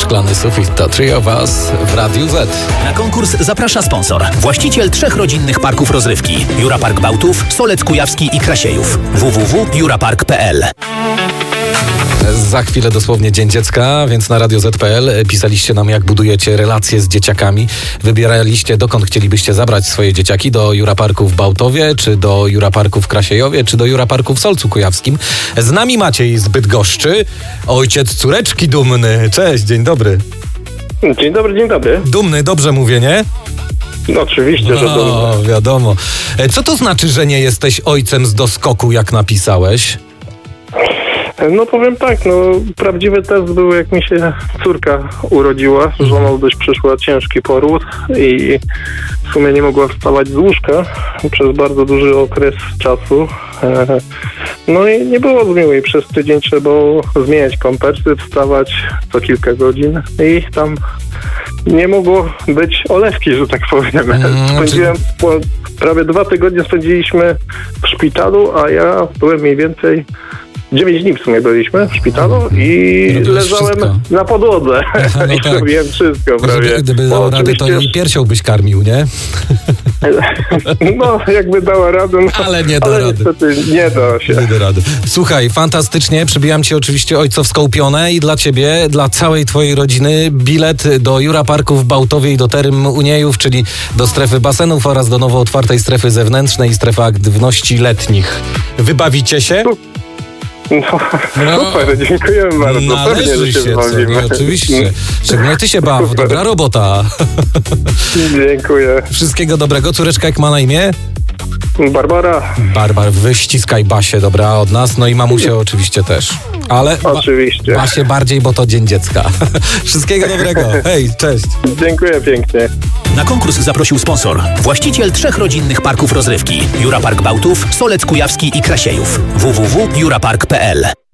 Szklany Sufit to Three of Us w Radiu Z. Na konkurs zaprasza sponsor. Właściciel 3 rodzinnych parków rozrywki. Jura Park Bałtów, Solec Kujawski i Krasiejów. www.jurapark.pl. Za chwilę dosłownie Dzień Dziecka, więc na Radio Z.pl pisaliście nam, jak budujecie relacje z dzieciakami. Wybieraliście, dokąd chcielibyście zabrać swoje dzieciaki. Do Jura Parku w Bałtowie, czy do Jura Parku w Krasiejowie, czy do Jura Parku w Solcu Kujawskim. Z nami Maciej z Bydgoszczy, ojciec córeczki dumny. Cześć, dzień dobry. Dzień dobry, dzień dobry. Dumny, dobrze mówię, nie? No, oczywiście, że dumny. No, wiadomo. Co to znaczy, że nie jesteś ojcem z doskoku, jak napisałeś? No powiem tak, prawdziwy test był, jak mi się córka urodziła. Żona dość przeszła ciężki poród i w sumie nie mogła wstawać z łóżka przez bardzo duży okres czasu. No i nie było zmiłu i przez tydzień trzeba było zmieniać pampersy, wstawać co kilka godzin i tam nie mogło być olewki, że tak powiem. Prawie 2 tygodnie spędziliśmy w szpitalu, a ja byłem mniej więcej 9 dni w sumie byliśmy w szpitalu i leżałem na podłodze i tak. robiłem wszystko prawie. Gdyby dała radę, to i piersią byś karmił, nie? No, jakby dała radę. Ale nie da rady. Niestety nie da się. Nie da rady. Słuchaj, fantastycznie. Przybijam ci oczywiście ojcowską pionę i dla ciebie, dla całej twojej rodziny bilet do Jura Parku w Bałtowie i do Term Uniejów, czyli do strefy basenów oraz do nowo otwartej strefy zewnętrznej i strefy aktywności letnich. Wybawicie się? Super, dziękujemy bardzo. Należy się, oczywiście. Szczególnie ty się baw, dobra robota. Dziękuję. Wszystkiego dobrego. Córeczka jak ma na imię? Barbara, wyściskaj Basię, dobra, od nas. No i mamusię oczywiście też. Ale oczywiście. Basię bardziej, bo to Dzień Dziecka. Wszystkiego dobrego. Hej, cześć. Dziękuję pięknie. Na konkurs zaprosił sponsor. Właściciel 3 rodzinnych parków rozrywki. Jura Park Bałtów, Solec Kujawski i Krasiejów. www.jurapark.pl.